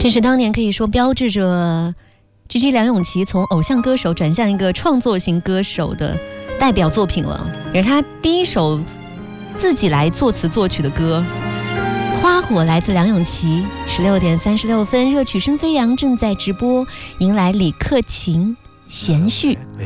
这是当年可以说标志着 GG 梁咏琪从偶像歌手转向一个创作型歌手的代表作品了，也是他第一首自己来作词作曲的歌。花火来自梁咏琪。16点36分，热曲声飞扬正在直播，迎来李克勤、贤旭。